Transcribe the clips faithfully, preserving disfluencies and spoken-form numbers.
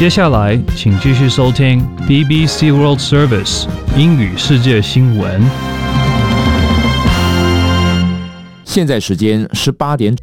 接下来，请继续收听 B B C World Service 英语世界新闻。 现在时间十八点。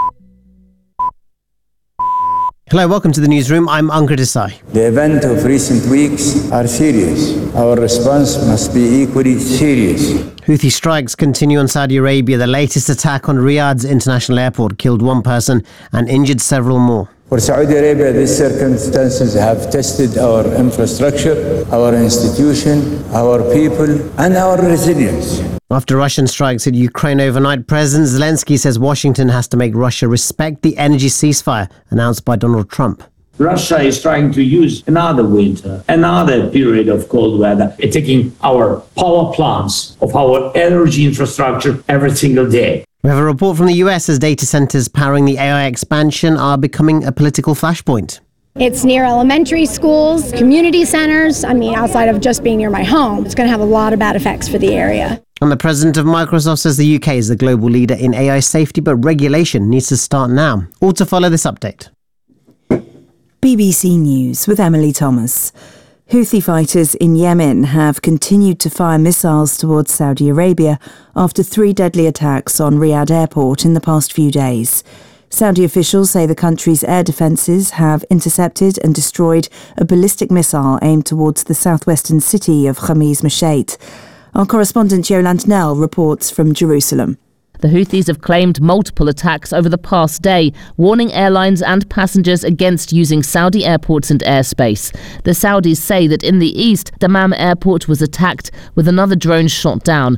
Hello, welcome to the newsroom. I'm Ankur Desai. The events of recent weeks are serious. Our response must be equally serious. Houthi strikes continue on Saudi Arabia. The latest attack on Riyadh's international airport killed one person and injured several more. For Saudi Arabia, these circumstances have tested our infrastructure, our institution, our people, and our resilience. After Russian strikes hit Ukraine overnight, President Zelensky says Washington has to make Russia respect the energy ceasefire announced by Donald Trump. Russia is trying to use another winter, another period of cold weather, attacking our power plants of our energy infrastructure every single day. We have a report from the U S as data centers powering the A I expansion are becoming a political flashpoint. It's near elementary schools, community centers. I mean, outside of just being near my home, it's going to have a lot of bad effects for the area. And the president of Microsoft says the U K is the global leader in A I safety, but regulation needs to start now. All to follow this update. B B C News with Emily Thomas. Houthi fighters in Yemen have continued to fire missiles towards Saudi Arabia after three deadly attacks on Riyadh airport in the past few days. Saudi officials say the country's air defences have intercepted and destroyed a ballistic missile aimed towards the southwestern city of Khamis Mashat. Our correspondent Yolande Nell reports from Jerusalem. The Houthis have claimed multiple attacks over the past day, warning airlines and passengers against using Saudi airports and airspace. The Saudis say that in the east, Dammam airport was attacked with another drone shot down.